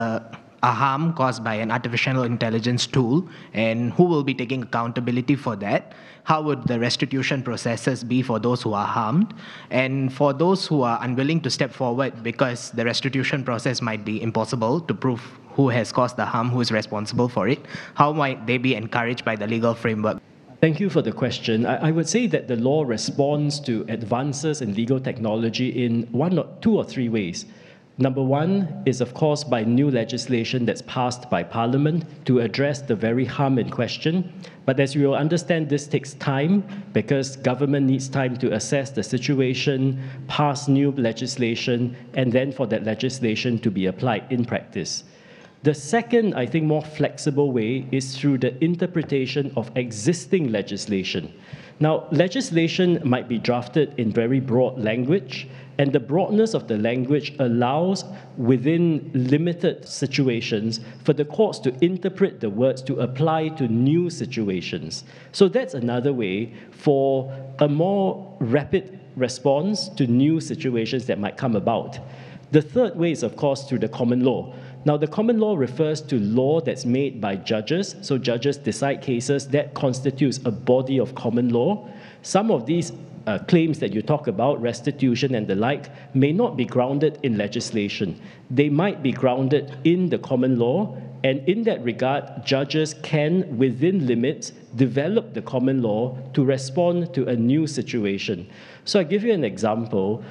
a harm caused by an artificial intelligence tool, and who will be taking accountability for that? How would the restitution processes be for those who are harmed? And for those who are unwilling to step forward because the restitution process might be impossible to prove who has caused the harm, who is responsible for it, how might they be encouraged by the legal framework? Thank you for the question. I would say that the law responds to advances in legal technology in two or three ways. Number one is, of course, by new legislation that's passed by Parliament to address the very harm in question. But as you will understand, this takes time because government needs time to assess the situation, pass new legislation, and then for that legislation to be applied in practice. The second, I think, more flexible way is through the interpretation of existing legislation. Now, legislation might be drafted in very broad language, and the broadness of the language allows, within limited situations, for the courts to interpret the words to apply to new situations. So that's another way for a more rapid response to new situations that might come about. The third way is, of course, through the common law. Now, the common law refers to law that's made by judges. So judges decide cases that constitutes a body of common law. Some of these claims that you talk about, restitution and the like, may not be grounded in legislation. They might be grounded in the common law, and in that regard, judges can, within limits, develop the common law to respond to a new situation. So I'll give you an example.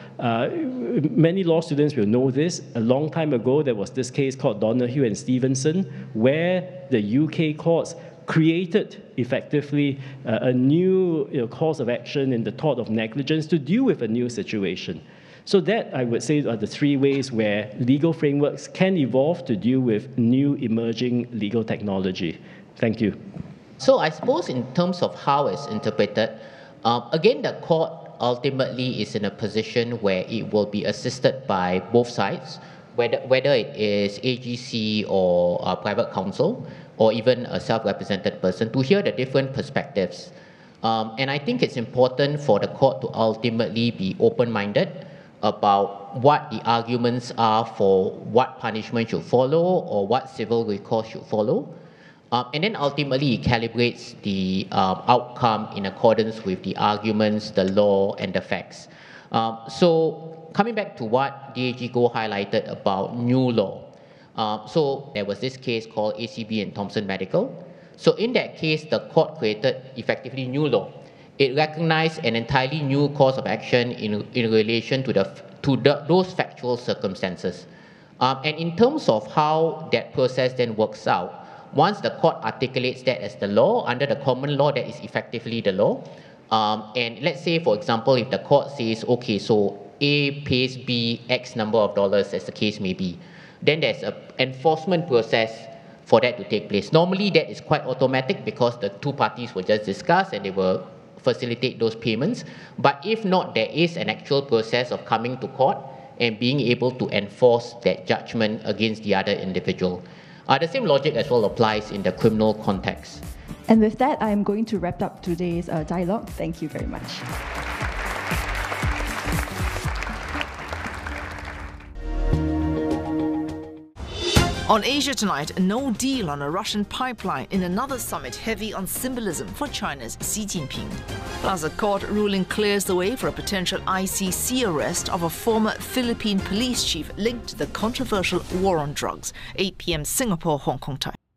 Many law students will know this. A long time ago, there was this case called Donoghue and Stevenson, where the UK courts created, effectively, a new cause of action in the tort of negligence to deal with a new situation. So that, I would say, are the three ways where legal frameworks can evolve to deal with new emerging legal technology. Thank you. So I suppose in terms of how it's interpreted, again, the court ultimately is in a position where it will be assisted by both sides, whether it is AGC or a private counsel, or even a self-represented person, to hear the different perspectives. And I think it's important for the court to ultimately be open-minded about what the arguments are for what punishment should follow or what civil recourse should follow. And then ultimately it calibrates the outcome in accordance with the arguments, the law, and the facts. So coming back to what DAG Goh highlighted about new law. So there was this case called ACB and Thomson Medical. So in that case, the court created effectively new law. It recognized an entirely new cause of action in relation to those factual circumstances. And in terms of how that process then works out, once the court articulates that as the law, under the common law, that is effectively the law. And let's say, for example, if the court says, okay, so A pays B X number of dollars, as the case may be, then there's an enforcement process for that to take place. Normally, that is quite automatic because the two parties will just discuss and they will facilitate those payments. But if not, there is an actual process of coming to court and being able to enforce that judgment against the other individual. The same logic as well applies in the criminal context. And with that, I'm going to wrap up today's dialogue. Thank you very much. On Asia Tonight, no deal on a Russian pipeline in another summit heavy on symbolism for China's Xi Jinping. Plus, a court ruling clears the way for a potential ICC arrest of a former Philippine police chief linked to the controversial war on drugs. 8 p.m. Singapore, Hong Kong time.